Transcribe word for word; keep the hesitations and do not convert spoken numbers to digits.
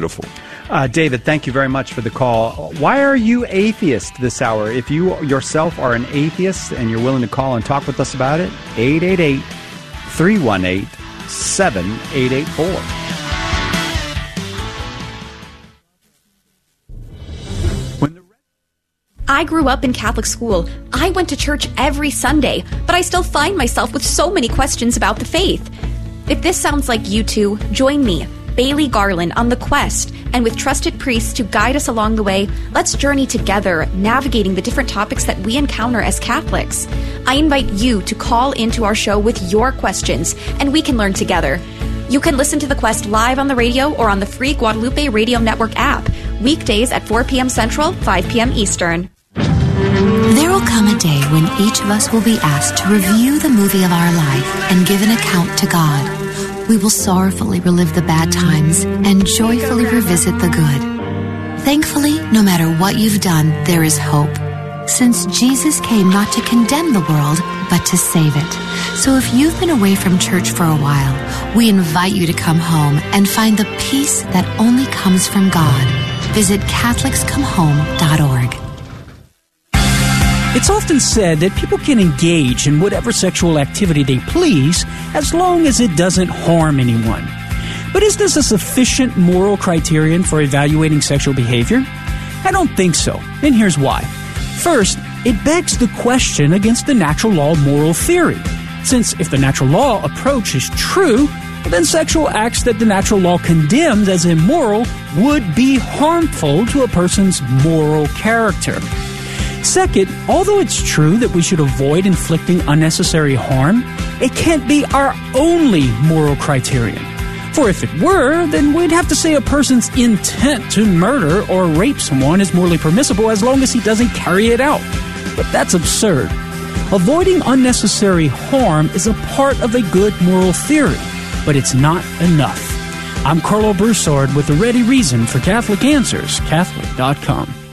beautiful. Uh, David, thank you very much for the call. Why are you atheist this hour? If you yourself are an atheist and you're willing to call and talk with us about it, eight eight eight, three one eight, seven eight eight four. I grew up in Catholic school. I went to church every Sunday, but I still find myself with so many questions about the faith. If this sounds like you two, join me, Bailey Garland, on the quest, and with trusted priests to guide us along the way, let's journey together, navigating the different topics that we encounter as Catholics. I invite you to call into our show with your questions, and we can learn together. You can listen to The Quest live on the radio or on the free Guadalupe Radio Network app, weekdays at four p.m. Central, five p.m. Eastern. There will come a day when each of us will be asked to review the movie of our life and give an account to God. We will sorrowfully relive the bad times and joyfully revisit the good. Thankfully, no matter what you've done, there is hope, since Jesus came not to condemn the world, but to save it. So if you've been away from church for a while, we invite you to come home and find the peace that only comes from God. Visit Catholics Come Home dot org. It's often said that people can engage in whatever sexual activity they please as long as it doesn't harm anyone. But is this a sufficient moral criterion for evaluating sexual behavior? I don't think so, and here's why. First, it begs the question against the natural law moral theory, since if the natural law approach is true, then sexual acts that the natural law condemns as immoral would be harmful to a person's moral character. Second, although it's true that we should avoid inflicting unnecessary harm, it can't be our only moral criterion. For if it were, then we'd have to say a person's intent to murder or rape someone is morally permissible as long as he doesn't carry it out. But that's absurd. Avoiding unnecessary harm is a part of a good moral theory, but it's not enough. I'm Carlo Broussard with the ready reason for Catholic Answers, Catholic dot com.